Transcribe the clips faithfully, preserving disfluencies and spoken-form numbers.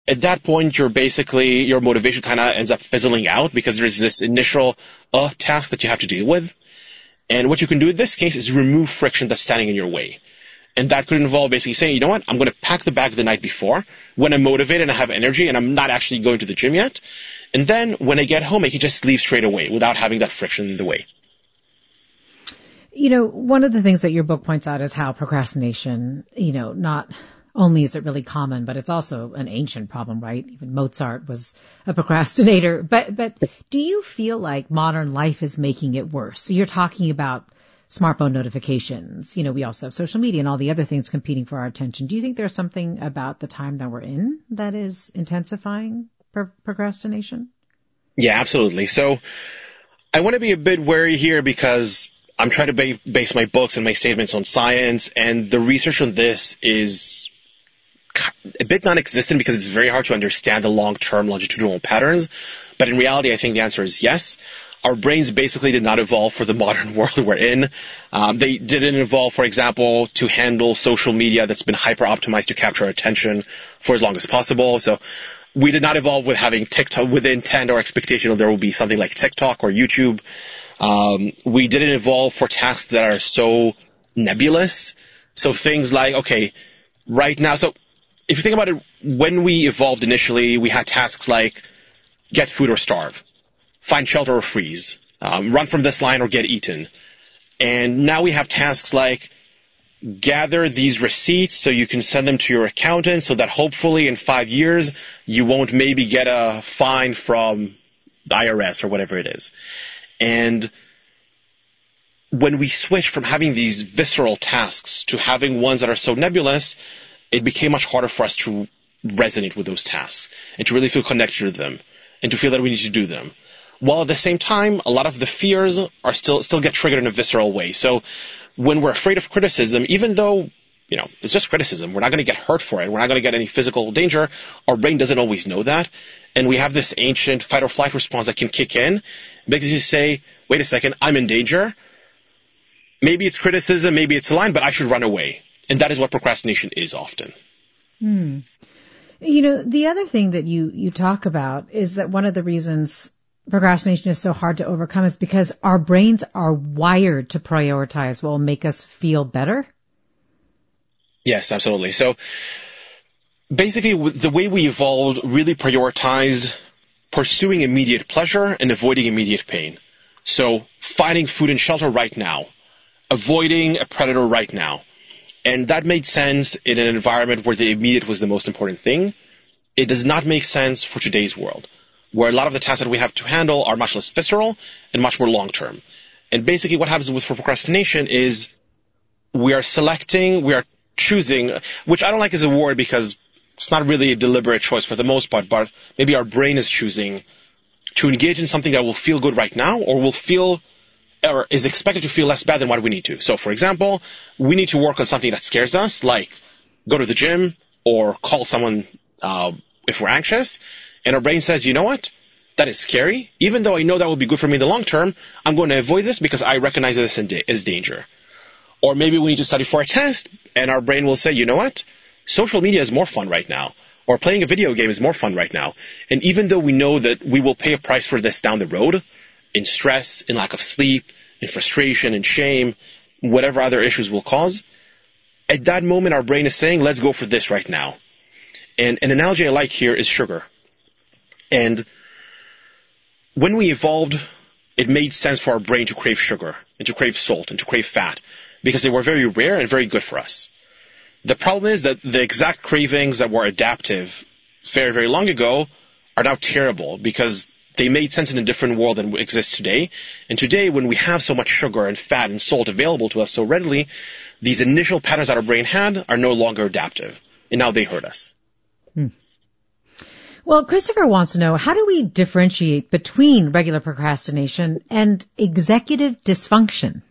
at that point, you're basically, your motivation kind of ends up fizzling out because there's this initial uh task that you have to deal with. And what you can do in this case is remove friction that's standing in your way. And that could involve basically saying, you know what, I'm going to pack the bag the night before when I'm motivated and I have energy and I'm not actually going to the gym yet. And then when I get home, I can just leave straight away without having that friction in the way. You know, one of the things that your book points out is how procrastination, you know, not only is it really common, but it's also an ancient problem, right? Even Mozart was a procrastinator. But, but do you feel like modern life is making it worse? So you're talking about smartphone notifications. You know, we also have social media and all the other things competing for our attention. Do you think there's something about the time that we're in that is intensifying pro- procrastination? Yeah, absolutely. So I want to be a bit wary here because I'm trying to ba- base my books and my statements on science, and the research on this is a bit non-existent because it's very hard to understand the long-term longitudinal patterns. But in reality, I think the answer is yes. Our brains basically did not evolve for the modern world we're in. Um, they didn't evolve, for example, to handle social media that's been hyper-optimized to capture our attention for as long as possible. So we did not evolve with having TikTok with the intent or expectation that there will be something like TikTok or YouTube. Um, we didn't evolve for tasks that are so nebulous. So things like, okay, right now, so if you think about it, when we evolved initially, we had tasks like get food or starve, find shelter or freeze, um, run from this line or get eaten. And now we have tasks like gather these receipts so you can send them to your accountant so that hopefully in five years you won't maybe get a fine from the I R S or whatever it is. And when we switch from having these visceral tasks to having ones that are so nebulous, it became much harder for us to resonate with those tasks and to really feel connected to them and to feel that we need to do them. While at the same time, a lot of the fears are still still get triggered in a visceral way. So when we're afraid of criticism, even though, you know, it's just criticism, we're not going to get hurt for it, we're not going to get any physical danger, our brain doesn't always know that. And we have this ancient fight or flight response that can kick in because you say, wait a second, I'm in danger. Maybe it's criticism, maybe it's a line, but I should run away. And that is what procrastination is often. Hmm. You know, the other thing that you, you talk about is that one of the reasons procrastination is so hard to overcome is because our brains are wired to prioritize what will make us feel better. Yes, absolutely. So basically, the way we evolved really prioritized pursuing immediate pleasure and avoiding immediate pain. So finding food and shelter right now, avoiding a predator right now. And that made sense in an environment where the immediate was the most important thing. It does not make sense for today's world, where a lot of the tasks that we have to handle are much less visceral and much more long-term. And basically what happens with procrastination is we are selecting, we are choosing, which I don't like as a word because it's not really a deliberate choice for the most part, but maybe our brain is choosing to engage in something that will feel good right now or will feel or is expected to feel less bad than what we need to. So, for example, we need to work on something that scares us, like go to the gym or call someone uh, if we're anxious. And our brain says, you know what? That is scary. Even though I know that will be good for me in the long term, I'm going to avoid this because I recognize this as danger. Or maybe we need to study for a test, and our brain will say, you know what? Social media is more fun right now. Or playing a video game is more fun right now. And even though we know that we will pay a price for this down the road, in stress, in lack of sleep, in frustration, in shame, whatever other issues will cause, at that moment our brain is saying, let's go for this right now. And an analogy I like here is sugar. And when we evolved, it made sense for our brain to crave sugar and to crave salt and to crave fat because they were very rare and very good for us. The problem is that the exact cravings that were adaptive very, very long ago are now terrible because they made sense in a different world than exists today. And today, when we have so much sugar and fat and salt available to us so readily, these initial patterns that our brain had are no longer adaptive. And now they hurt us. Hmm. Well, Christopher wants to know, how do we differentiate between regular procrastination and executive dysfunction?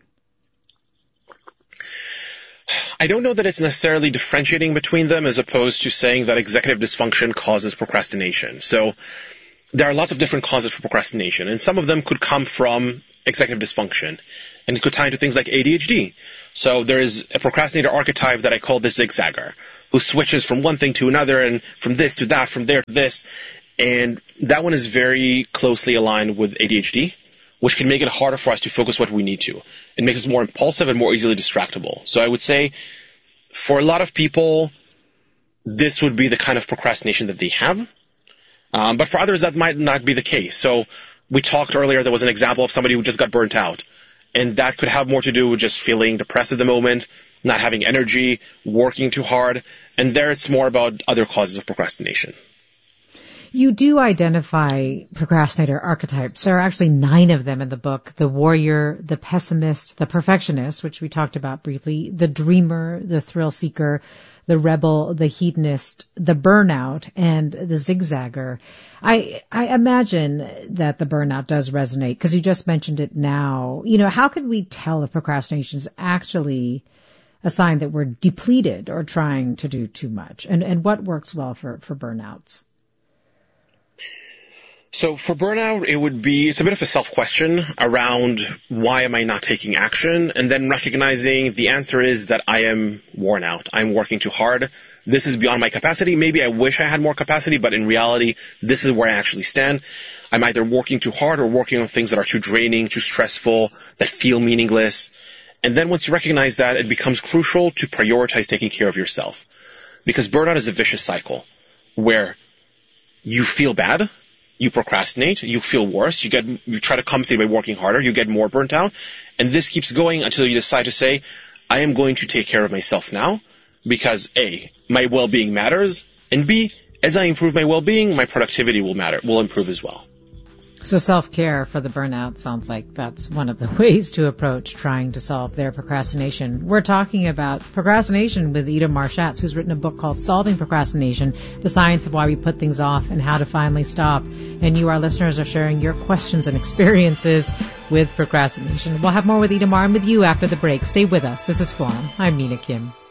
I don't know that it's necessarily differentiating between them as opposed to saying that executive dysfunction causes procrastination. So there are lots of different causes for procrastination, and some of them could come from executive dysfunction. And it could tie into things like A D H D. So there's a procrastinator archetype that I call the zigzagger, who switches from one thing to another and from this to that, from there to this. And that one is very closely aligned with A D H D, which can make it harder for us to focus what we need to. It makes us more impulsive and more easily distractible. So I would say for a lot of people, this would be the kind of procrastination that they have. Um, but for others, that might not be the case. So we talked earlier, there was an example of somebody who just got burnt out. And that could have more to do with just feeling depressed at the moment, not having energy, working too hard. And there it's more about other causes of procrastination. You do identify procrastinator archetypes. There are actually nine of them in the book. The warrior, the pessimist, the perfectionist, which we talked about briefly, the dreamer, the thrill seeker, the rebel, the hedonist, the burnout, and the zigzagger. I, I imagine that the burnout does resonate because you just mentioned it now. You know, how can we tell if procrastination is actually a sign that we're depleted or trying to do too much? And, and what works well for, for burnouts? So for burnout, it would be, it's a bit of a self-question around why am I not taking action, and then recognizing the answer is that I am worn out. I'm working too hard. This is beyond my capacity. Maybe I wish I had more capacity, but in reality, this is where I actually stand. I'm either working too hard or working on things that are too draining, too stressful, that feel meaningless. And then once you recognize that, it becomes crucial to prioritize taking care of yourself. Because burnout is a vicious cycle where you feel bad, you procrastinate, you feel worse, you get, you try to compensate by working harder, you get more burnt out, and this keeps going until you decide to say, I am going to take care of myself now, because A, my well-being matters, and B, as I improve my well-being, my productivity will matter, will improve as well. So self-care for the burnout sounds like that's one of the ways to approach trying to solve their procrastination. We're talking about procrastination with Itamar Schatz, who's written a book called Solving Procrastination, The Science of Why We Put Things Off and How to Finally Stop. And you, our listeners, are sharing your questions and experiences with procrastination. We'll have more with Itamar and with you after the break. Stay with us. This is Forum. I'm Mina Kim.